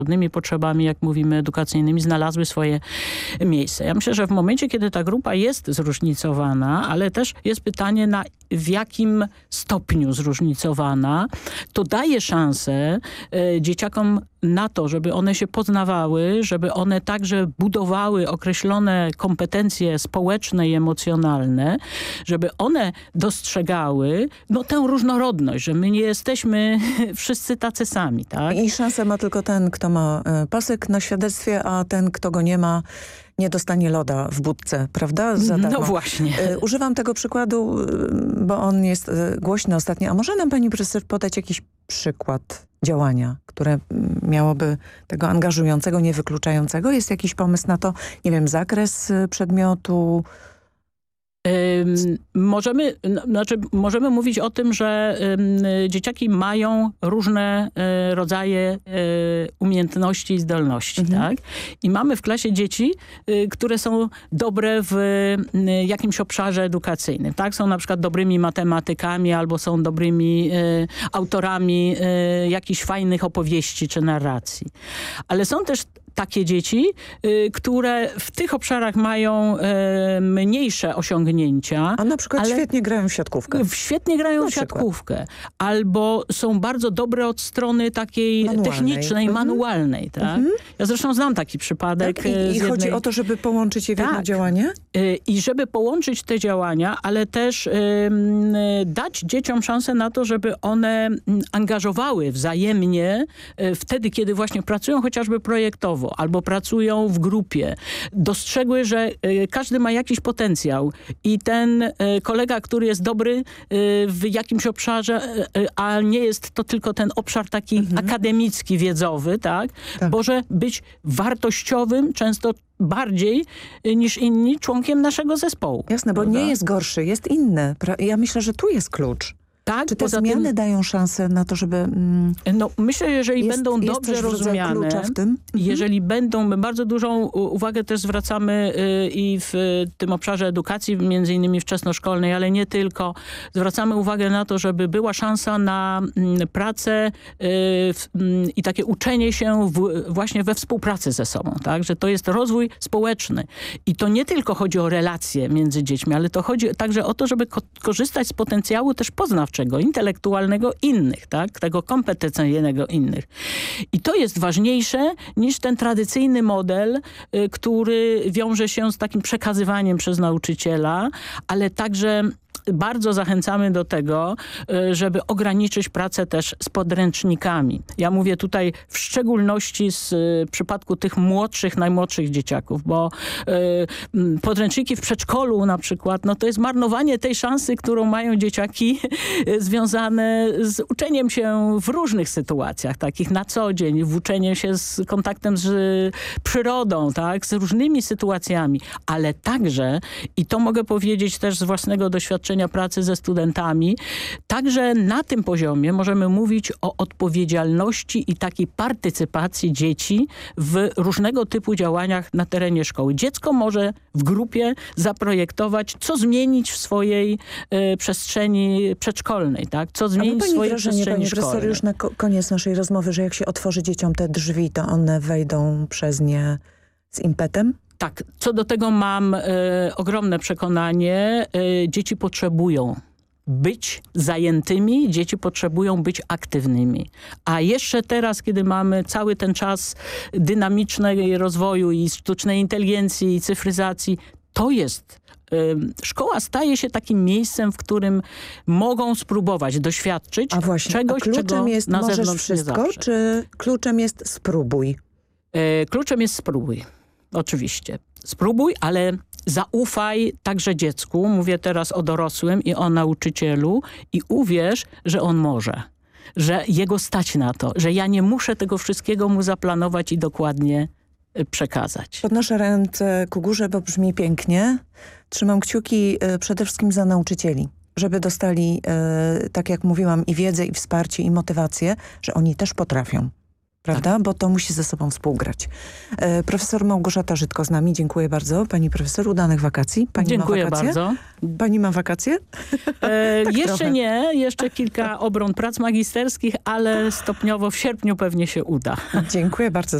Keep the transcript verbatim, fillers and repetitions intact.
trudnymi potrzebami, jak mówimy, edukacyjnymi, znalazły swoje miejsce. Ja myślę, że w momencie, kiedy ta grupa jest zróżnicowana, ale też jest pytanie, na w jakim stopniu zróżnicowana, to daje szansę e, dzieciakom na to, żeby one się poznawały, żeby one także budowały określone kompetencje społeczne i emocjonalne, żeby one dostrzegały no, tę różnorodność, że my nie jesteśmy wszyscy tacy sami. Tak? I szansę ma tylko ten, kto ma pasek na świadectwie, a ten, kto go nie ma, nie dostanie loda w budce, prawda? Za darmo. No właśnie. Używam tego przykładu, bo on jest głośny ostatnio. A może nam pani profesor podać jakiś przykład działania, które miałoby tego angażującego, niewykluczającego? Jest jakiś pomysł na to, nie wiem, zakres przedmiotu? Ym, możemy, no, znaczy możemy mówić o tym, że ym, dzieciaki mają różne y, rodzaje y, umiejętności i zdolności. Mhm. Tak? I mamy w klasie dzieci, y, które są dobre w y, jakimś obszarze edukacyjnym. Tak? Są na przykład dobrymi matematykami albo są dobrymi y, autorami y, jakichś fajnych opowieści czy narracji. Ale są też takie dzieci, y, które w tych obszarach mają y, mniejsze osiągnięcia. A na przykład ale świetnie grają w siatkówkę. Świetnie grają na w siatkówkę. Albo są bardzo dobre od strony takiej manualnej. technicznej, Mhm. manualnej. Tak? Mhm. Ja zresztą znam taki przypadek. Tak? I, i jednej... chodzi o to, żeby połączyć je w jedno tak. działanie? Y, I żeby połączyć te działania, ale też y, y, dać dzieciom szansę na to, żeby one angażowały wzajemnie y, wtedy, kiedy właśnie pracują chociażby projektowo, albo pracują w grupie. Dostrzegły, że y, każdy ma jakiś potencjał i ten y, kolega, który jest dobry y, w jakimś obszarze, y, a nie jest to tylko ten obszar taki mhm. akademicki, wiedzowy, tak? tak? Może być wartościowym, często bardziej y, niż inni członkiem naszego zespołu. Jasne, bo prawda? nie jest gorszy, jest inny. Ja myślę, że tu jest klucz. Tak, czy te zmiany tym, dają szansę na to, żeby... Mm, no myślę, że jeżeli jest, będą jest dobrze rozumiane, klucza w tym? Mhm. jeżeli będą, my bardzo dużą uwagę też zwracamy y, i w y, tym obszarze edukacji, między innymi wczesnoszkolnej, ale nie tylko, zwracamy uwagę na to, żeby była szansa na y, pracę y, w, y, i takie uczenie się w, właśnie we współpracy ze sobą, tak? Że to jest rozwój społeczny. I to nie tylko chodzi o relacje między dziećmi, ale to chodzi także o to, żeby ko korzystać z potencjału też poznawczego, intelektualnego innych, tak? Tego kompetencyjnego innych. I to jest ważniejsze niż ten tradycyjny model, y, który wiąże się z takim przekazywaniem przez nauczyciela, ale także bardzo zachęcamy do tego, żeby ograniczyć pracę też z podręcznikami. Ja mówię tutaj w szczególności z w przypadku tych młodszych, najmłodszych dzieciaków, bo y, podręczniki w przedszkolu na przykład, no to jest marnowanie tej szansy, którą mają dzieciaki związane z uczeniem się w różnych sytuacjach, takich na co dzień, w uczeniem się z kontaktem z przyrodą, tak, z różnymi sytuacjami, ale także, i to mogę powiedzieć też z własnego doświadczenia pracy ze studentami, także na tym poziomie możemy mówić o odpowiedzialności i takiej partycypacji dzieci w różnego typu działaniach na terenie szkoły. Dziecko może w grupie zaprojektować, co zmienić w swojej y, przestrzeni przedszkolnej, tak? Co zmienić w swojej przestrzeni szkolnej. Panie profesor, już na koniec naszej rozmowy, że jak się otworzy dzieciom te drzwi, to one wejdą przez nie z impetem? Tak, co do tego mam y, ogromne przekonanie. Y, dzieci potrzebują być zajętymi, dzieci potrzebują być aktywnymi. A jeszcze teraz, kiedy mamy cały ten czas dynamicznego rozwoju i sztucznej inteligencji i cyfryzacji, to jest y, szkoła staje się takim miejscem, w którym mogą spróbować doświadczyć a właśnie, czegoś, a kluczem czego jest na możesz zewnątrz wszystko, nie zawsze. Czy kluczem jest spróbuj? Y, kluczem jest spróbuj. Oczywiście. Spróbuj, ale zaufaj także dziecku. Mówię teraz o dorosłym i o nauczycielu i uwierz, że on może. Że jego stać na to. Że ja nie muszę tego wszystkiego mu zaplanować i dokładnie przekazać. Podnoszę ręce ku górze, bo brzmi pięknie. Trzymam kciuki przede wszystkim za nauczycieli. Żeby dostali, tak jak mówiłam, i wiedzę, i wsparcie, i motywację, że oni też potrafią. prawda? Bo to musi ze sobą współgrać. E, profesor Małgorzata Żydko z nami. Dziękuję bardzo. Pani profesor, udanych wakacji. Pani Dziękuję ma wakacje? bardzo. Pani ma wakacje? E, Tak jeszcze trochę. nie, jeszcze kilka obron prac magisterskich, ale stopniowo w sierpniu pewnie się uda. Dziękuję bardzo